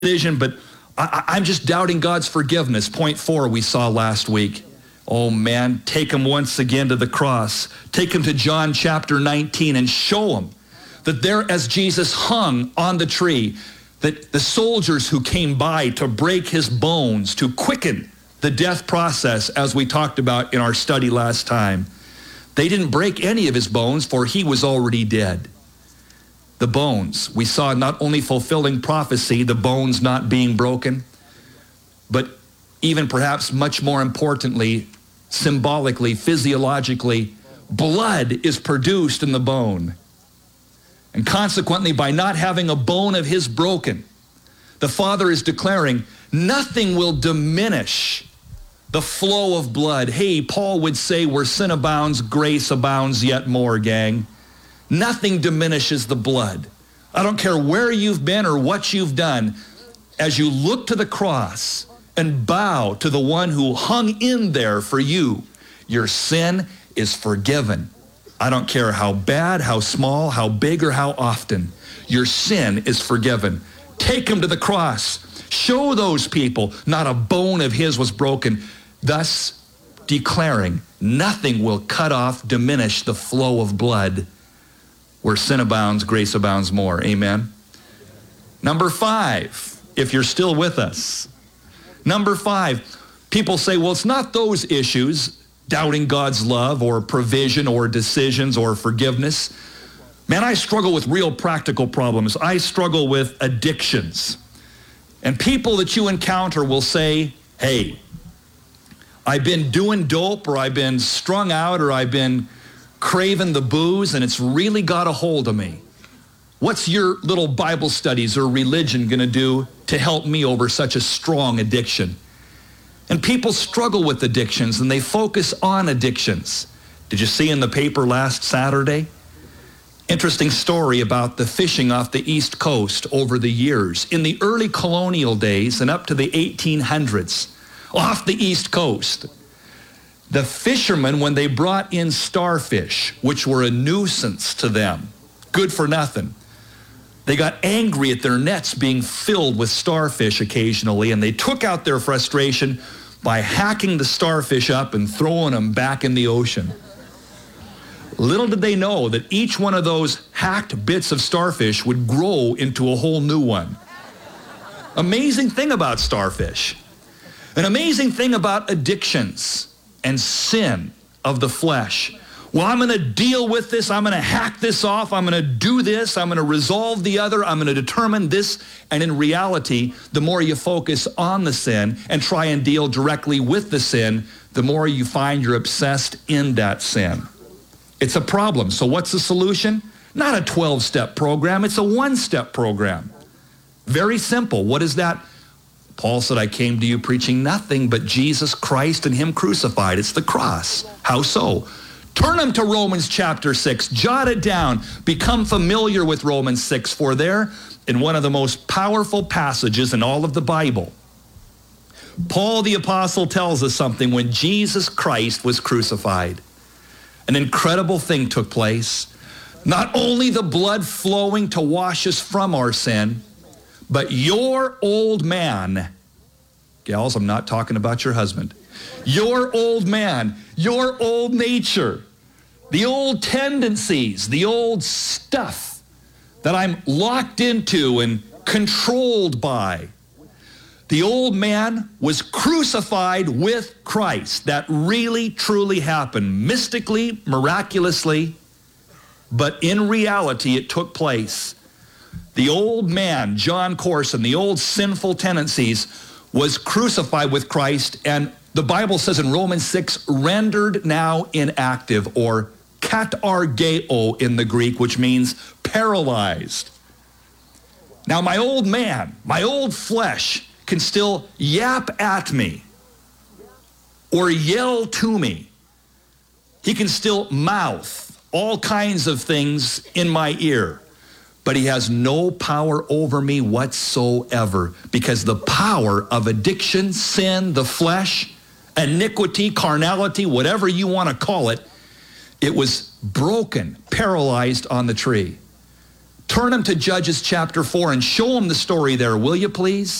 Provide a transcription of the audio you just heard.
decision, but I'm just doubting God's forgiveness. Point 4 we saw last week. Oh man, take him once again to the cross. Take him to John chapter 19 and show him that there, as Jesus hung on the tree, that the soldiers who came by to break his bones, to quicken the death process, as we talked about in our study last time, they didn't break any of his bones, for he was already dead. The bones, we saw not only fulfilling prophecy, the bones not being broken, but even perhaps much more importantly, symbolically, physiologically, blood is produced in the bone. And consequently, by not having a bone of his broken, the Father is declaring nothing will diminish the flow of blood. Hey, Paul would say, where sin abounds, grace abounds yet more, gang. Nothing diminishes the blood. I don't care where you've been or what you've done. As you look to the cross and bow to the one who hung in there for you, your sin is forgiven. I don't care how bad, how small, how big, or how often. Your sin is forgiven. Take him to the cross. Show those people not a bone of his was broken, thus declaring nothing will cut off, diminish the flow of blood. Where sin abounds, grace abounds more. Amen. Number 5, if you're still with us. Number 5, people say, well, it's not those issues, doubting God's love or provision or decisions or forgiveness. Man, I struggle with real practical problems. I struggle with addictions. And people that you encounter will say, hey, I've been doing dope, or I've been strung out, or I've been craving the booze, and it's really got a hold of me. What's your little Bible studies or religion going to do to help me over such a strong addiction? And people struggle with addictions, and they focus on addictions. Did you see in the paper last Saturday? Interesting story about the fishing off the East Coast over the years. In the early colonial days and up to the 1800s, off the East Coast, the fishermen, when they brought in starfish, which were a nuisance to them, good for nothing, they got angry at their nets being filled with starfish occasionally, and they took out their frustration by hacking the starfish up and throwing them back in the ocean. Little did they know that each one of those hacked bits of starfish would grow into a whole new one. Amazing thing about starfish. An amazing thing about addictions and sin of the flesh. Well, I'm going to deal with this. I'm going to hack this off. I'm going to do this. I'm going to resolve the other. I'm going to determine this. And in reality, the more you focus on the sin and try and deal directly with the sin, the more you find you're obsessed in that sin. It's a problem. So what's the solution? Not a 12-step program. It's a 1-step program. Very simple. What is that? Paul said, I came to you preaching nothing but Jesus Christ and him crucified. It's the cross. How so? Turn them to Romans chapter 6. Jot it down. Become familiar with Romans 6, for there, in one of the most powerful passages in all of the Bible, Paul the apostle tells us something. When Jesus Christ was crucified, an incredible thing took place. Not only the blood flowing to wash us from our sin, but your old man, gals, I'm not talking about your husband, your old man, your old nature, the old tendencies, the old stuff that I'm locked into and controlled by, the old man was crucified with Christ. That really, truly happened, mystically, miraculously, but in reality it took place. The old man, John Corson, the old sinful tendencies, was crucified with Christ, and the Bible says in Romans 6, rendered now inactive, or katargeo in the Greek, which means paralyzed. Now my old man, my old flesh, can still yap at me or yell to me. He can still mouth all kinds of things in my ear. But he has no power over me whatsoever, because the power of addiction, sin, the flesh, iniquity, carnality, whatever you want to call it, it was broken, paralyzed on the tree. Turn them to Judges chapter 4 and show them the story there, will you please?